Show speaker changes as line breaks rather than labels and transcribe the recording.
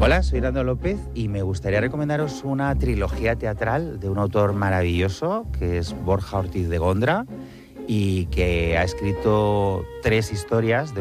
Hola, soy Nando López y me gustaría recomendaros una trilogía teatral de un autor maravilloso que es Borja Ortiz de Gondra y que ha escrito 3 historias de